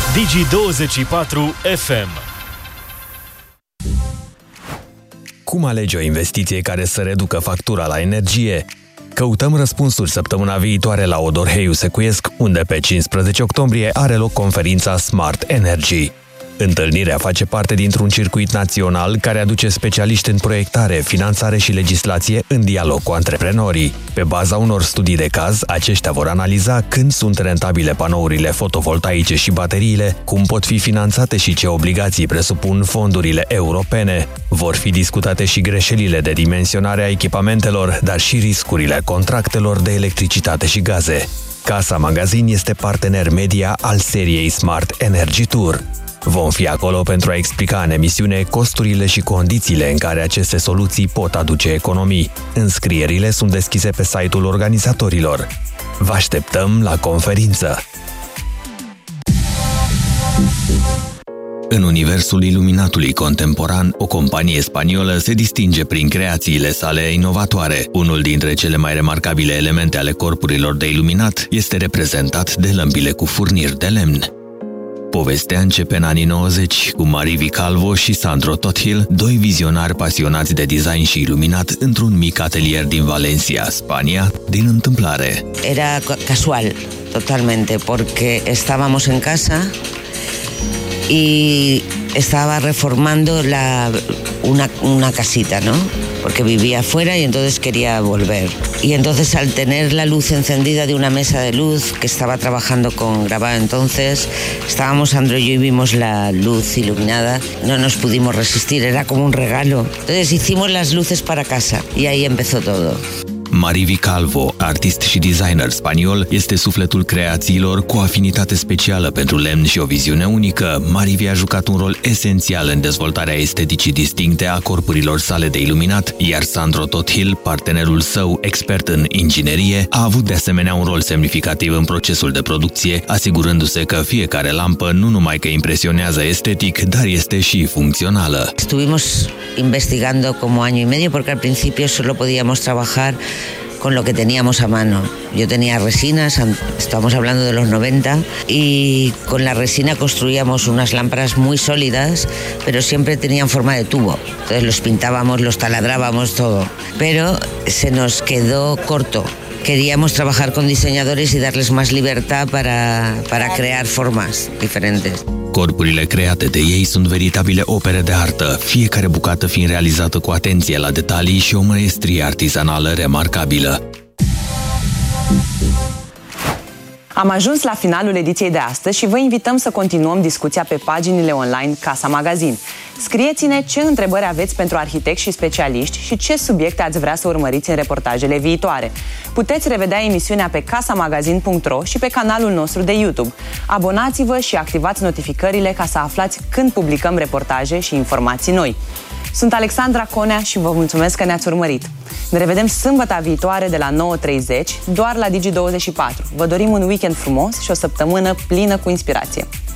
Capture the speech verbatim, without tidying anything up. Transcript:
Digi douăzeci și patru F M. Cum alege o investiție care să reducă factura la energie? Căutăm răspunsuri săptămâna viitoare la Odor Heiu Secuiesc, unde pe cincisprezece octombrie are loc conferința Smart Energy. Întâlnirea face parte dintr-un circuit național care aduce specialiști în proiectare, finanțare și legislație în dialog cu antreprenorii. Pe baza unor studii de caz, aceștia vor analiza când sunt rentabile panourile fotovoltaice și bateriile, cum pot fi finanțate și ce obligații presupun fondurile europene. Vor fi discutate și greșelile de dimensionare a echipamentelor, dar și riscurile contractelor de electricitate și gaze. Casa Magazin este partener media al seriei Smart Energy Tour. Vom fi acolo pentru a explica în emisiune costurile și condițiile în care aceste soluții pot aduce economii. Înscrierile sunt deschise pe site-ul organizatorilor. Vă așteptăm la conferință! În universul iluminatului contemporan, o companie spaniolă se distinge prin creațiile sale inovatoare. Unul dintre cele mai remarcabile elemente ale corpurilor de iluminat este reprezentat de lămpile cu furniri de lemn. Povestea începe în anii nouăzeci cu Marivi Calvo și Sandro Tothill, doi vizionari pasionați de design și iluminat într-un mic atelier din Valencia, Spania, din întâmplare. Era casual, totalmente, porque estábamos en casa y estaba reformando la, una, una casita, ¿no? Porque vivía afuera y entonces quería volver. Y entonces al tener la luz encendida de una mesa de luz que estaba trabajando con grabado entonces, estábamos Sandro y yo y vimos la luz iluminada, no nos pudimos resistir, era como un regalo. Entonces hicimos las luces para casa y ahí empezó todo. Marivi Calvo, artist și designer spaniol, este sufletul creațiilor cu o afinitate specială pentru lemn și o viziune unică. Marivi a jucat un rol esențial în dezvoltarea esteticii distincte a corpurilor sale de iluminat, iar Sandro Tothill, partenerul său expert în inginerie, a avut de asemenea un rol semnificativ în procesul de producție, asigurându-se că fiecare lampă nu numai că impresionează estetic, dar este și funcțională. Estuvimos investigando como año y medio porque al principio solo podíamos trabajar con lo que teníamos a mano. Yo tenía resinas, estamos hablando de los noventa, y con la resina construíamos unas lámparas muy sólidas, pero siempre tenían forma de tubo. Entonces los pintábamos, los taladrábamos, todo. Pero se nos quedó corto. Queríamos trabajar con diseñadores y darles más libertad para, para crear formas diferentes. Corpurile create de ei sunt veritabile opere de artă, fiecare bucată fiind realizată cu atenție la detalii și o maestrie artizanală remarcabilă. Am ajuns la finalul ediției de astăzi și vă invităm să continuăm discuția pe paginile online Casa Magazin. Scrieți-ne ce întrebări aveți pentru arhitecți și specialiști și ce subiecte ați vrea să urmăriți în reportajele viitoare. Puteți revedea emisiunea pe casamagazin punct ro și pe canalul nostru de YouTube. Abonați-vă și activați notificările ca să aflați când publicăm reportaje și informații noi. Sunt Alexandra Conea și vă mulțumesc că ne-ați urmărit. Ne revedem sâmbăta viitoare de la nouă treizeci, doar la Digi douăzeci și patru. Vă dorim un weekend frumos și o săptămână plină cu inspirație.